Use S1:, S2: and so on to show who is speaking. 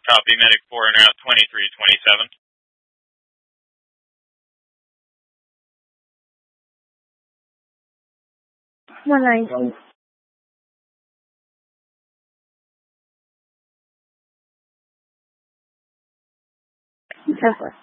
S1: Copy, Medic 4 and route 2327.
S2: 190. Careful.